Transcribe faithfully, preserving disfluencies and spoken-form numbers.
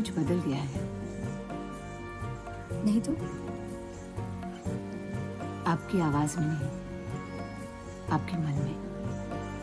कुछ बदल गया है। नहीं तो? आपकी आवाज में नहीं, आपके मन में।